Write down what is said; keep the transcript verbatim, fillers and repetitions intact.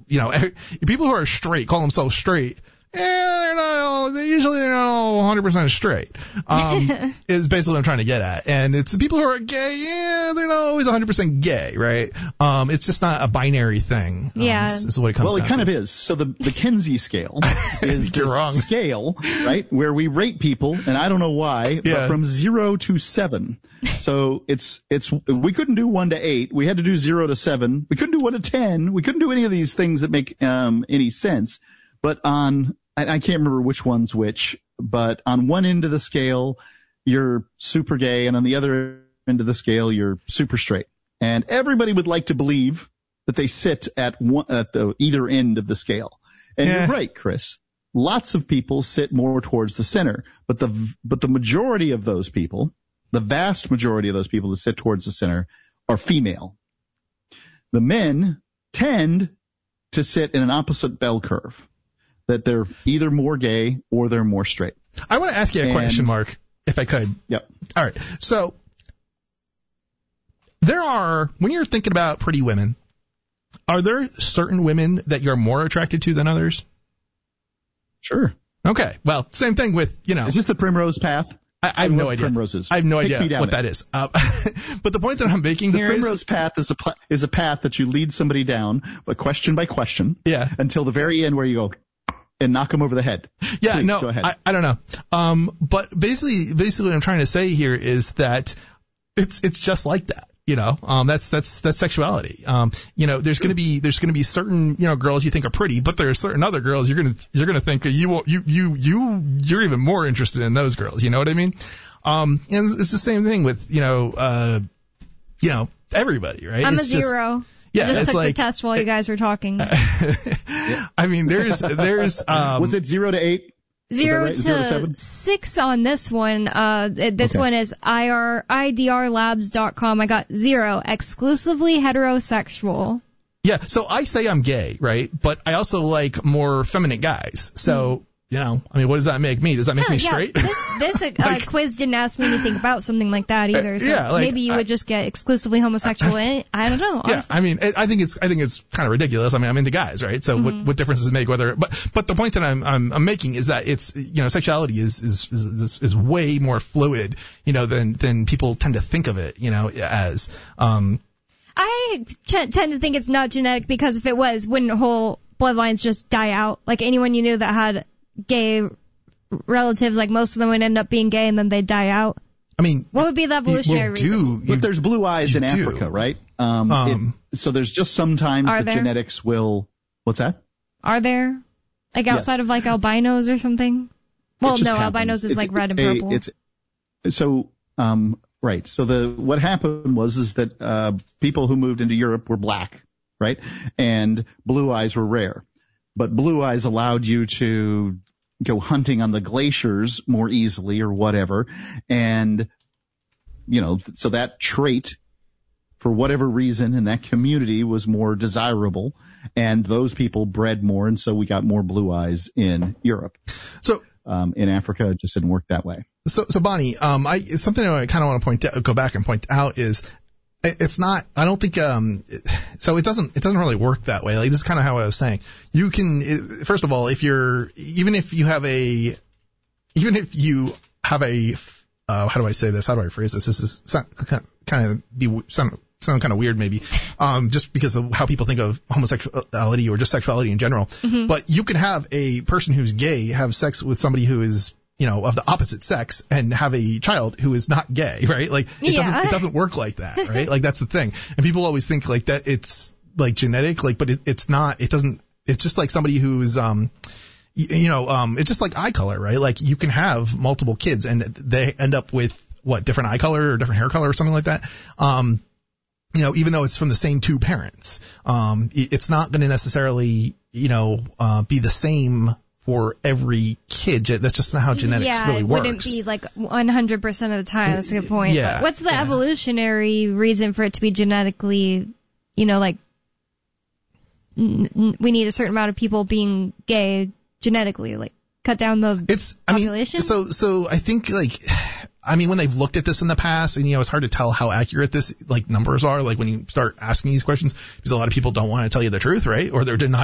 you know, people who are straight, call themselves straight, eh, they're not, they're usually they're not all one hundred percent straight, um, is basically what I'm trying to get at. And it's the people who are gay, yeah, they're not always one hundred percent gay, right? Um, it's just not a binary thing. Um, yeah. This is what it comes well, down it kind to. of is. So the, the Kinsey scale is You're this wrong. scale, right, where we rate people, and I don't know why, Yeah. but from zero to seven. So it's, it's, we couldn't do one to eight. We had to do zero to seven. We couldn't do one to ten. We couldn't do any of these things that make, um, any sense. But on, I, I can't remember which one's which, but on one end of the scale, you're super gay, and on the other end of the scale, you're super straight. And everybody would like to believe that they sit at one, at the either end of the scale. And Yeah. you're right, Chris. Lots of people sit more towards the center, but the, but the majority of those people, the vast majority of those people that sit towards the center are female. The men tend to sit in an opposite bell curve, that they're either more gay or they're more straight. I want to ask you a And- question, Mark, if I could. Yep. All right. So there are, when you're thinking about pretty women, are there certain women that you're more attracted to than others? Sure. Okay. Well, same thing with, you know. Is this the primrose path? I, I have I no love idea. primroses. I have no Take me idea down what it. that is. Uh, but the point that I'm making The here is, primrose path is a pl- is a path that you lead somebody down, but question by question, yeah, until the very end where you go and knock them over the head. yeah, Please, no, go ahead. I, I don't know. Um, but basically, basically, what I'm trying to say here is that it's it's just like that. You know, um, that's that's that's sexuality. Um, you know, there's gonna be there's gonna be certain you know girls you think are pretty, but there are certain other girls you're gonna you're gonna think you won't- you you you you're even more interested in those girls. You know what I mean? Um, and it's, it's the same thing with you know uh, you know everybody, right? I'm it's a just, zero. Yeah, I just it's took like the test while you guys were talking. I mean, there's there's um, Was it zero to eight? Zero, right? to Zero to seven? six on this one. Uh, this Okay. one is I R I D R labs dot com. I got zero, exclusively heterosexual. yeah. So I say I'm gay, right? But I also like more feminine guys. So you know, I mean, what does that make me? Does that make Yeah, me yeah, straight? This, this uh, Like- quiz didn't ask me anything about something like that either. So yeah, like, maybe you I- would just get exclusively homosexual in it. I don't know. Yeah, honestly. I mean, it, I think it's I think it's kind of ridiculous. I mean, I'm into guys, right? So what what difference does it make whether? But but the point that I'm I'm, I'm making is that it's you know sexuality is is, is is is way more fluid, you know, than than people tend to think of it, you know, as. Um, I t- tend to think it's not genetic because if it was, wouldn't whole bloodlines just die out? Like anyone you knew that had gay relatives, like most of them would end up being gay and then they'd die out. I mean, What would be the evolutionary you, well, reason? do, But you, there's blue eyes you in do. Africa, right? Um, Um, it, so there's just sometimes Are the there? genetics will. What's that? Are there? Like Yes. outside of like albinos or something? Well, It just no, happens. albinos is It's like red and a- purple. It's so um right. So the what happened was is that uh people who moved into Europe were black, right? And blue eyes were rare. But blue eyes allowed you to go hunting on the glaciers more easily or whatever. And you know, so that trait for whatever reason in that community was more desirable, and those people bred more, and so we got more blue eyes in Europe. so Um, in Africa, it just didn't work that way. So, so Bonnie, um, I something I kind of want to point out, go back and point out is it, it's not. I don't think. Um, it, so it doesn't. It doesn't really work that way. Like this is kind of how I was saying. You can it, first of all, if you're even if you have a even if you have a uh, how do I say this? How do I phrase this? This is sound, kind of be sound, sound kind of weird maybe, um, just because of how people think of homosexuality or just sexuality in general. Mm-hmm. But you can have a person who's gay have sex with somebody who is, you know, of the opposite sex and have a child who is not gay, right? Like it Yeah. doesn't it doesn't work like that, right? Like that's the thing. And people always think like that it's like genetic, like, but it, it's not. It doesn't. It's just like somebody who's um. You know, um, it's just like eye color, right? Like you can have multiple kids and they end up with what, different eye color or different hair color or something like that. Um, you know, even though it's from the same two parents, um, it's not going to necessarily, you know, uh, be the same for every kid. That's just not how genetics yeah, really it works. wouldn't be like one hundred percent of the time. That's a good point. Yeah, But what's the yeah. evolutionary reason for it to be genetically, you know, like n- n- we need a certain amount of people being gay genetically, like cut down the It's, I mean, population? so, so I think like, I mean, when they've looked at this in the past, and you know, it's hard to tell how accurate this like numbers are. Like when you start asking these questions, because a lot of people don't want to tell you the truth, right? Or they're denying